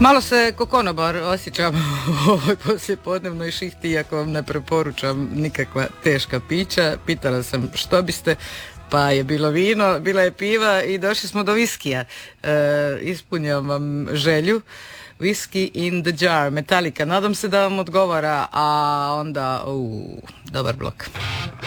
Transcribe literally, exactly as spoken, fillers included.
Malo se ko konobar osjećam u ovoj poslijepodnevnoj šihti, iako vam ne preporučam nikakva teška pića. Pitala sam što biste, pa je bilo vino, bila je piva i došli smo do viskija. E, ispunjam vam želju. Whiskey in the jar, Metallica. Nadam se da vam odgovara, a onda, uu, dobar blok.